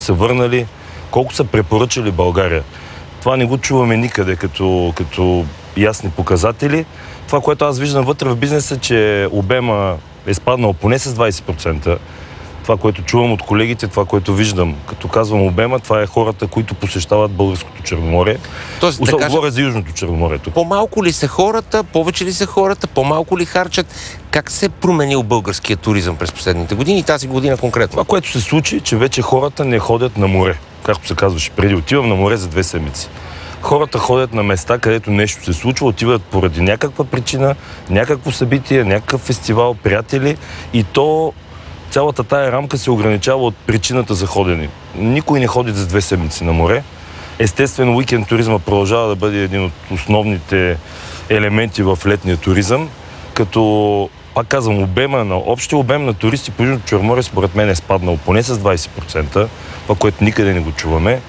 са върнали, колко са препоръчали България. Това не го чуваме никъде като ясни показатели. Това, което аз виждам вътре в бизнеса, че обема е спаднал поне с 20%. Това, което чувам от колегите, това, което виждам, като казвам обема, това е хората, които посещават българското Черноморие. Тоест, говоря за Южното Черноморие. По-малко ли са хората, повече ли са хората, по-малко ли харчат? Как се е променил българския туризъм през последните години и тази година конкретно? Това, което се случи, че вече хората не ходят на море. Както се казваше преди, отивам на море за 2 седмици. Хората ходят на места, където нещо се случва, отиват поради някаква причина, някакво събитие, някакъв фестивал, приятели и то цялата тая рамка се ограничава от причината за ходене. Никой не ходи за 2 седмици на море. Естествено, уикенд туризма продължава да бъде един от основните елементи в летния туризъм, като, пак казвам, общия обем на туристи по Южното Черноморие според мен е спаднал поне с 20%, това, което никъде не го чуваме.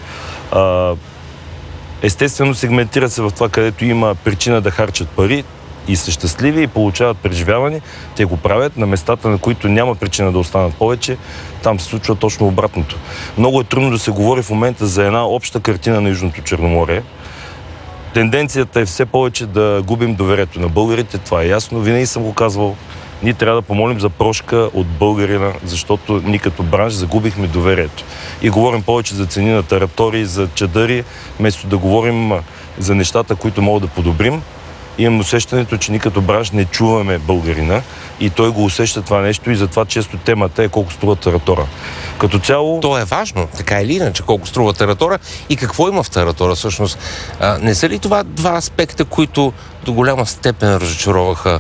Естествено, сегментират се в това, където има причина да харчат пари и са щастливи и получават преживяване. Те го правят на местата, на които няма причина да останат повече. Там се случва точно обратното. Много е трудно да се говори в момента за една обща картина на Южното Черноморие. Тенденцията е все повече да губим доверието на българите. Това е ясно. Винаги съм го казвал. Ние трябва да помолим за прошка от българина, защото ние като бранш загубихме доверието. И говорим повече за цени на таратори, за чадъри, вместо да говорим за нещата, които могат да подобрим. Имам усещането, че ние като бранш не чуваме българина и той го усеща това нещо и затова често темата е колко струва таратора. Като цяло... То е важно, така или иначе, колко струва таратора и какво има в таратора всъщност. Не са ли това два аспекта, които до голяма степен разочароваха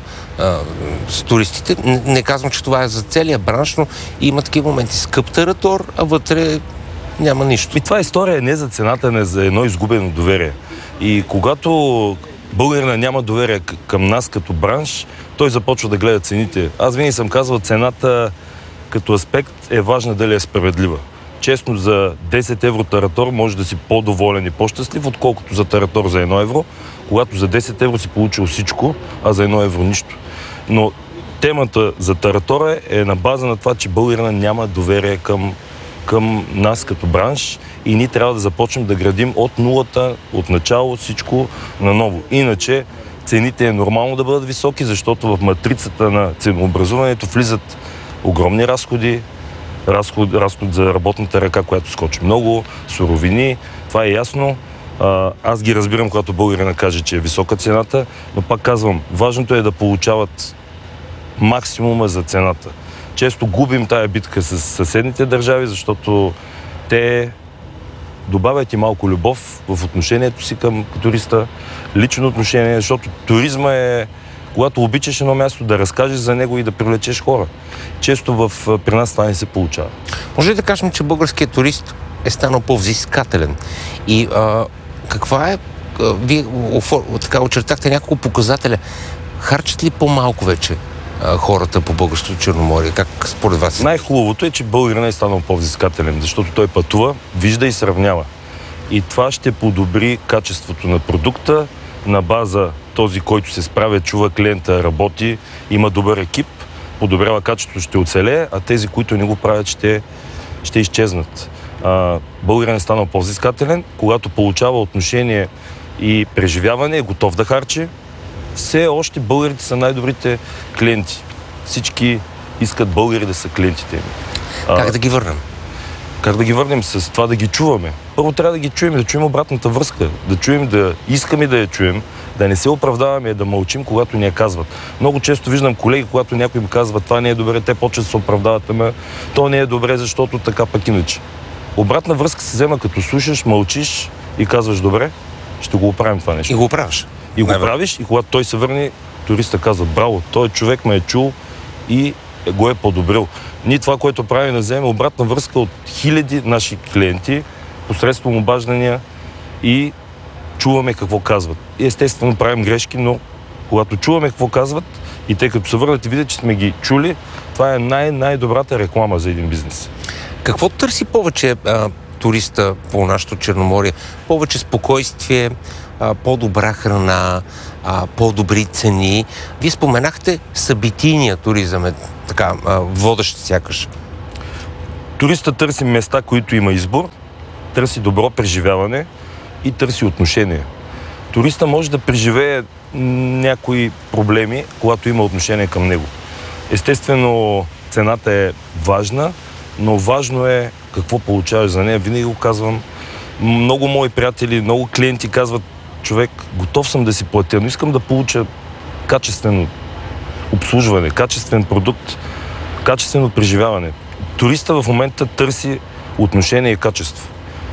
с туристите? Не казвам, че това е за целия бранш, но има такива моменти. Скъп таратор, а вътре няма нищо. И това история е не за цената, не за едно изгубено доверие. И когато българина няма доверие към нас като бранш, той започва да гледа цените. Аз винаги съм казвал, цената като аспект е важна дали е справедлива. Честно, за 10 евро таратор може да си по-доволен и по-щастлив, отколкото за таратор за 1 евро, когато за 10 евро си получил всичко, а за 1 евро нищо. Но темата за таратора е на база на това, че българина няма доверие към нас като бранш и ние трябва да започнем да градим от нулата, от начало всичко наново. Иначе цените е нормално да бъдат високи, защото в матрицата на ценообразуването влизат огромни разходи, разход за работната ръка, която скочи много, суровини, това е ясно. Аз ги разбирам, когато българина каже, че е висока цената, но пак казвам, важното е да получават максимума за цената. Често губим тая битка с съседните държави, защото те добавят и малко любов в отношението си към туриста, лично отношение, защото туризма е когато обичаш едно място, да разкажеш за него и да привлечеш хора. Често при нас това не се получава. Може ли да кажем, че българският турист е станал по-взискателен? И каква е... Вие така очертахте няколко показателя. Харчат ли по-малко вече хората по българското Черноморие? Как според вас? Най-хубавото е, че българина е станал по-взискателен, защото той пътува, вижда и сравнява. И това ще подобри качеството на продукта на база този, който се справя, чува клиента, работи, има добър екип, подобрява качеството, ще оцелее, а тези, които не го правят, ще изчезнат. Българин е станал по-взискателен, когато получава отношение и преживяване, е готов да харчи. Все още българите са най-добрите клиенти. Всички искат българи да са клиентите им. Как да ги върнем? Как да ги върнем? С това да ги чуваме. Първо трябва да ги чуем, да чуем обратната връзка. Да чуем, да искаме да я чуем, да не се оправдаваме, да мълчим, когато ни я казват. Много често виждам колеги, когато някой им казва, това не е добре, те почват да се оправдават, ама то не е добре, защото така пък иначе. Обратна връзка се взема като слушаш, мълчиш и казваш, добре, ще го оправим това нещо. И го правиш. И го правиш, и когато той се върне, туриста казва, браво, той човек ме е чул и го е подобрил. Ние това, което правим, да вземем обратна връзка от хиляди наши клиенти, посредством обаждания и чуваме какво казват. И естествено правим грешки, но когато чуваме какво казват и те като се върнат и видят, че сме ги чули, това е най-добрата реклама за един бизнес. Какво търси повече туриста по нашото Черноморие? Повече спокойствие, по-добра храна, по-добри цени. Вие споменахте събитийния туризъм, така, водещ сякаш. Туриста търси места, които има избор, търси добро преживяване и търси отношение. Туриста може да преживее някои проблеми, когато има отношение към него. Естествено, цената е важна, но важно е какво получаваш за нея. Винаги го казвам. Много мои приятели, много клиенти казват: човек, готов съм да си платя, но искам да получа качествено обслужване, качествен продукт, качествено преживяване. Туриста в момента търси отношение и качество.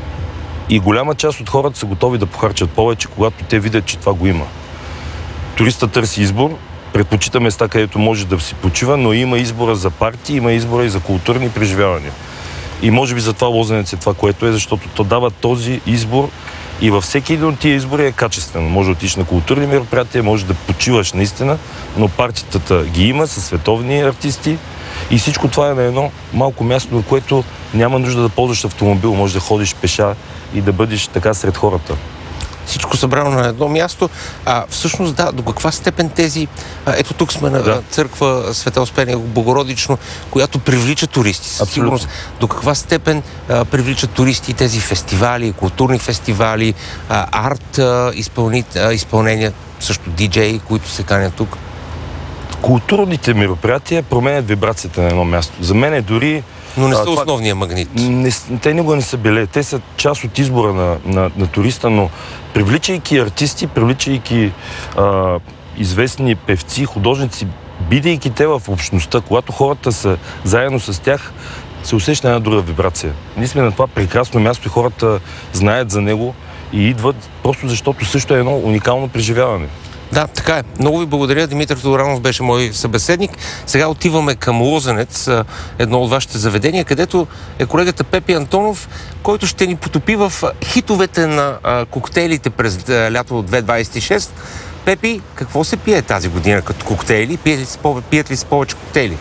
И голяма част от хората са готови да похарчат повече, когато те видят, че това го има. Туриста търси избор, предпочита места, където може да си почива, но има избора за парти, има избора и за културни преживявания. И може би затова Лозенец е това, което е, защото то дава този избор и във всеки един от тия избори е качествено. Може да отиш на културни мероприятия, може да почиваш наистина, но партитата ги има със световни артисти и всичко това е на едно малко място, на което няма нужда да ползваш автомобил, може да ходиш пеша и да бъдеш така сред хората. Всичко събрано на едно място. Всъщност, да, до каква степен тези... ето тук сме на църква Света Успение Богородично, която привлича туристи. Със сигурност. До каква степен привличат туристи тези фестивали, културни фестивали, арт изпълнения, също диджеи, които се канят тук? Културните мероприятия променят вибрацията на едно място. За мен е дори... Но не са основния магнит. Те никога не са били. Те са част от избора на туриста, но привличайки артисти, привличайки известни певци, художници, бидейки те в общността, когато хората са заедно с тях, се усеща една друга вибрация. Ние сме на това прекрасно място и хората знаят за него и идват просто защото също е едно уникално преживяване. Да, така е. Много ви благодаря. Димитър Тодоранов беше мой събеседник. Сега отиваме към Лозенец, едно от вашите заведения, където е колегата Пепи Антонов, който ще ни потопи в хитовете на коктейлите през лято от 2026. Пепи, какво се пие тази година като коктейли? Пият ли се повече коктейли?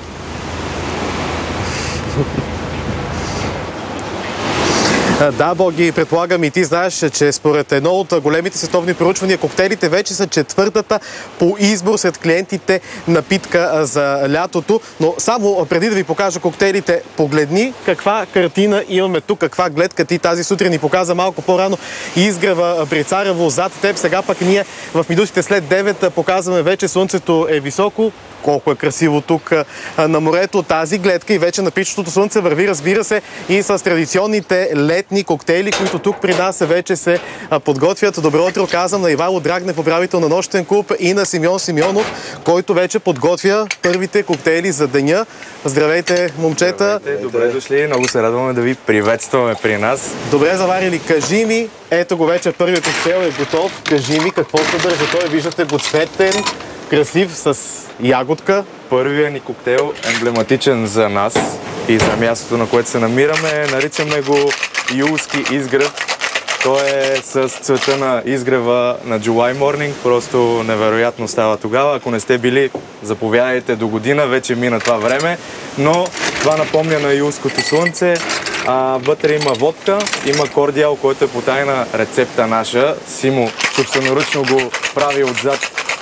Да, Боги, предполагам и ти знаеш, че според едно от големите световни проучвания, коктейлите вече са четвъртата по избор сред клиентите напитка за лятото. Но само преди да ви покажа коктейлите, погледни каква картина имаме тук, каква гледка ти тази сутрин ни показа малко по-рано изгрева при Царево зад теб. Сега пък ние в минутите след 9 показваме вече слънцето е високо. Колко е красиво тук на морето, тази гледка и вече на пичното слънце върви, разбира се, и с традиционните летни коктейли, които тук при нас вече се подготвят. Добро утро казвам на Ивайло Драгнев, управител на нощен клуб, и на Симеон Симеонов, който вече подготвя първите коктейли за деня. Здравейте, момчета! Здравейте, добре дошли, много се радваме да ви приветстваме при нас. Добре заварили, кажи ми, ето го вече, първият коктейл е готов, кажи ми какво съдържа той, виждате го цветен, красив, с ягодка. Първият ни коктейл, емблематичен за нас и за мястото, на което се намираме, наричаме го юлски изгрев. Той е с цвета на изгрева на July Morning, просто невероятно става тогава. Ако не сте били, заповядайте до година, вече мина това време, но това напомня на юлското слънце. Вътре има водка, има кордиал, който е по тайна рецепта наша. Симо собственоръчно го прави отзад.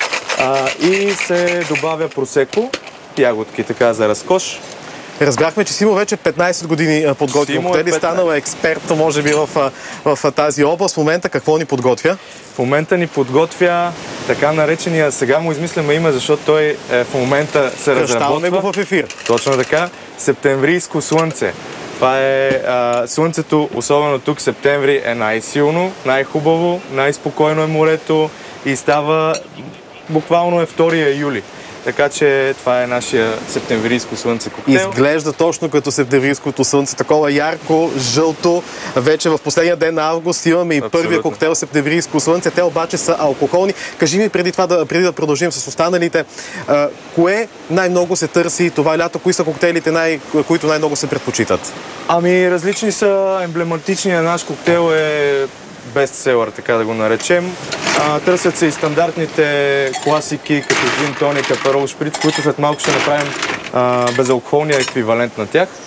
И се добавя просеко, ягодки така за разкош. Разбрахме, че Симо вече 15 години подготвя коктейли, станал е експерт, може би, в тази област. В момента какво ни подготвя? В момента ни подготвя така наречения, сега му измисляме име, защото той в момента се разработва. Го в ефир. Точно така. Септемврийско слънце. Това е слънцето, особено тук септември, е най-силно, най-хубаво, най-спокойно е морето и става буквално е 2 юли. Така че това е нашия септемврийско слънце коктейл. Изглежда точно като септемврийското слънце, такова ярко, жълто. Вече в последния ден на август имаме и първия коктейл септемврийско слънце. Те обаче са алкохолни. Кажи ми преди да продължим с останалите, кое най-много се търси това лято? Кои са коктейлите, които най-много се предпочитат? Ами различни са. Емблематичният наш коктейл е бестселър, така да го наречем. Търсят се и стандартните класики, като джин тоник, аперол шприц, които след малко ще направим безалкохолния еквивалент на тях.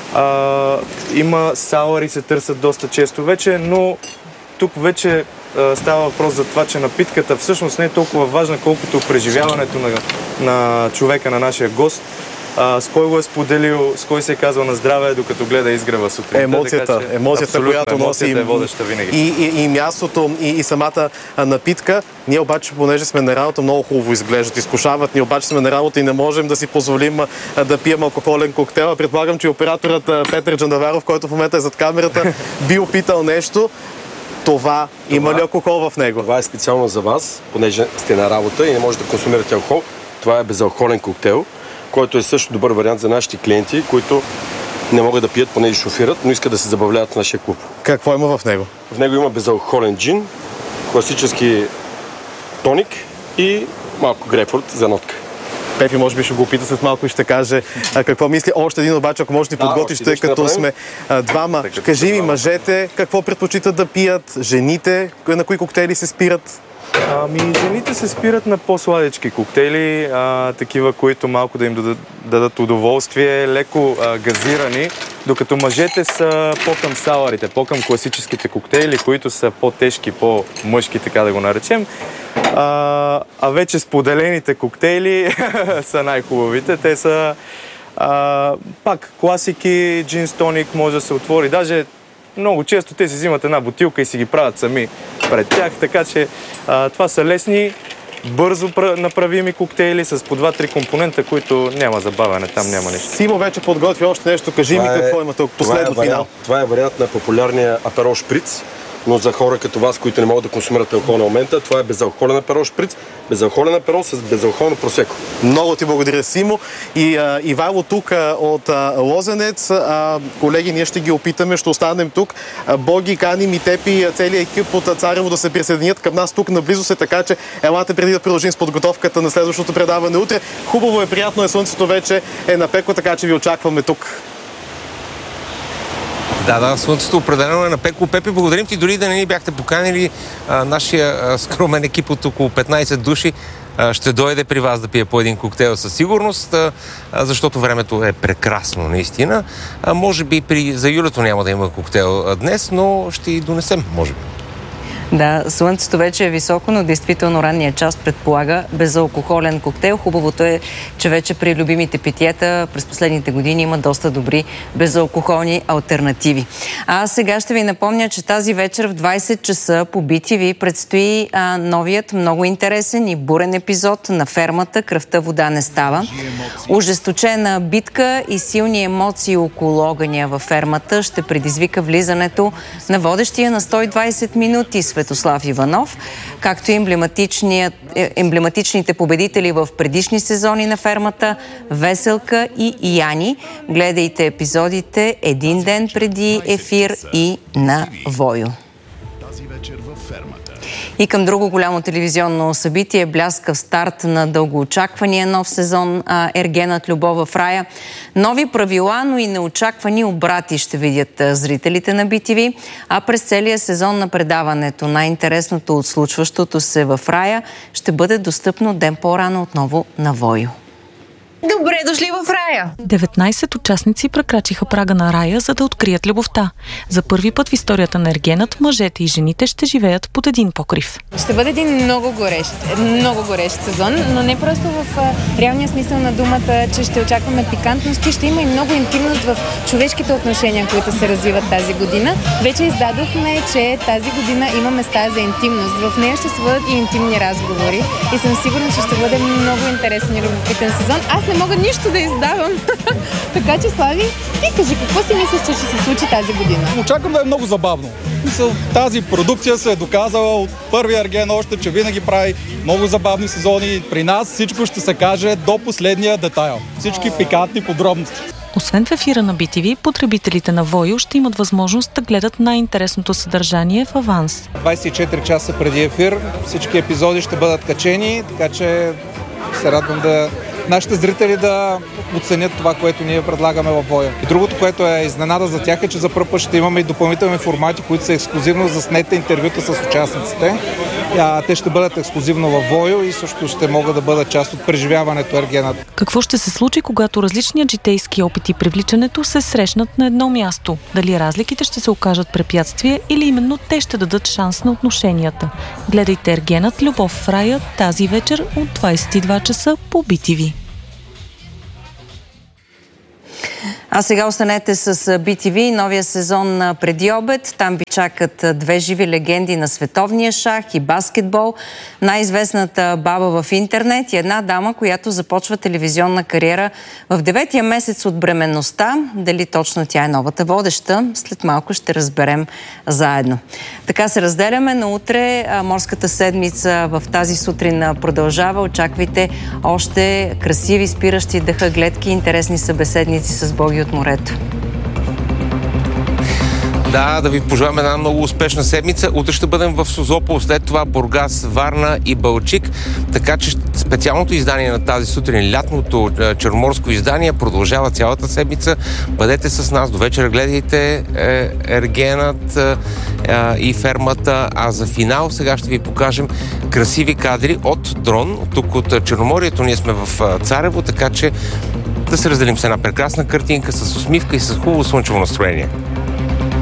Има сауъри, се търсят доста често вече, но тук вече става въпрос за това, че напитката всъщност не е толкова важна, колкото преживяването на човека, на нашия гост. с кой го е споделил, с кой се е казал на здраве, докато гледа изгрева сутрин. Емоцията, която носи е водеща винаги. И мястото, и самата напитка. Ние обаче, понеже сме на работа, много хубаво изглеждат, изкушават. Ние обаче сме на работа и не можем да си позволим да пием алкохолен коктейл. Предполагам, че операторът Петър Джандаваров, който в момента е зад камерата, би опитал нещо. Това има ли алкохол в него? Това е специално за вас, понеже сте на работа и не можете да консумирате алкохол. Това е безалкохолен коктейл, който е също добър вариант за нашите клиенти, които не могат да пият, понеже шофират, но искат да се забавляват в нашия клуб. Какво има в него? В него има безалкохолен джин, класически тоник и малко грейпфрут за нотка. Пепи може би ще го опита след малко и ще каже какво мисли. Още един обаче, ако може да ни подготвиш, тъй като сме двама. Кажи ми, мъжете какво предпочитат да пият, жените на кои коктейли се спират? Жените се спират на по-сладички коктейли, такива, които малко да им дадат удоволствие, леко газирани, докато мъжете са по-към саларите, по-към класическите коктейли, които са по-тежки, по-мъжки, така да го наречем. А вече споделените коктейли са най-хубавите. Те са пак класики, джин с тоник може да се отвори. Даже много често те си взимат една бутилка и си ги правят сами пред тях, така че това са лесни, бързо направими коктейли с по 2-3 компонента, които няма забавяне, там няма нищо. Симо вече подготви още нещо, кажи ми какво има тук, последно финал. Това е вариант на популярния аперол шприц, но за хора като вас, които не могат да консумират алкохол на момента, това е безалкохолен аперол шприц, безалкохолен аперол с безалкохолно просеко. Много ти благодаря, Симо. И Ивайло тук от Лозенец. Колеги, ние ще ги опитаме, ще останем тук. Боги, каним и теб и целият екип от Царево да се присъединят към нас тук наблизо се, така че елате преди да продължим с подготовката на следващото предаване утре. Хубаво е, приятно е, слънцето вече е напекло, така че ви очакваме тук. Да, слънцето определено е напекло. Пепи, благодарим ти, дори да не ни бяхте поканили, нашия скромен екип от около 15 души ще дойде при вас да пие по един коктейл със сигурност, защото времето е прекрасно, наистина. Може би за Юлето няма да има коктейл днес, но ще и донесем, може би. Да, слънцето вече е високо, но действително ранния час предполага безалкохолен коктейл. Хубавото е, че вече при любимите питиета през последните години има доста добри безалкохолни алтернативи. А сега ще ви напомня, че тази вечер в 20 часа по BTV предстои новият много интересен и бурен епизод на Фермата "Кръвта вода не става". Ожесточена битка и силни емоции около огъня във фермата ще предизвика влизането на водещия на 120 минути Светослав Иванов, както и емблематичните победители в предишни сезони на Фермата Веселка и Яни. Гледайте епизодите един ден преди ефир и на Войо. И към друго голямо телевизионно събитие, бляскав старт на дългоочаквания нов сезон "Ергенът любов в рая". Нови правила, но и неочаквани обрати ще видят зрителите на BTV, а през целия сезон на предаването най-интересното от случващото се в рая ще бъде достъпно ден по-рано отново на Войо. Добре дошли в рая! 19 участници прекрачиха прага на рая, за да открият любовта. За първи път в историята на Ергенът мъжете и жените ще живеят под един покрив. Ще бъде един много горещ сезон, но не просто в реалния смисъл на думата, че ще очакваме пикантности, ще има и много интимност в човешките отношения, които се развиват тази година. Вече издадохме, че тази година има места за интимност. В нея ще се водят и интимни разговори и съм сигурна, че ще бъде много интересен и любопитен сезон. Аз не мога нищо да издавам. Така че, Слави, ти кажи, какво си мислиш, че ще се случи тази година? Очаквам да е много забавно. Тази продукция се е доказала от първия Ерген още, че винаги прави много забавни сезони. При нас всичко ще се каже до последния детайл. Всички пикантни подробности. Освен в ефира на BTV, потребителите на Войо ще имат възможност да гледат най-интересното съдържание в аванс. 24 часа преди ефир всички епизоди ще бъдат качени, така че се радвам да нашите зрители да оценят това, което ние предлагаме във Войо. И другото, което е изненада за тях, е, че за първ път ще имаме и допълнителни формати, които са ексклюзивно заснети интервюта с участниците. Те ще бъдат ексклюзивно във Войо и също ще могат да бъдат част от преживяването Ергенът. Какво ще се случи, когато различният житейски опит и привличането се срещнат на едно място? Дали разликите ще се окажат препятствие или именно те ще дадат шанс на отношенията? Гледайте Ергенът любов в рая тази вечер от 22 часа по BTV. А сега останете с BTV, новия сезон преди обед. Там ви чакат две живи легенди на световния шах и баскетбол. Най-известната баба в интернет и една дама, която започва телевизионна кариера в 9-я месец от бременността. Дали точно тя е новата водеща? След малко ще разберем заедно. Така се разделяме. На утре морската седмица в тази сутрин продължава. Очаквайте още красиви, спиращи дъха гледки, интересни събеседници с Боги от морето. Да ви пожелаваме една много успешна седмица. Утре ще бъдем в Созопол, след това Бургас, Варна и Балчик. Така че специалното издание на тази сутрин, лятното черноморско издание, продължава цялата седмица. Бъдете с нас до вечера, гледайте Ергенът и фермата. А за финал сега ще ви покажем красиви кадри от дрон, тук от Черноморието. Ние сме в Царево, така че да се разделим с една прекрасна картинка, с усмивка и с хубаво слънчево настроение.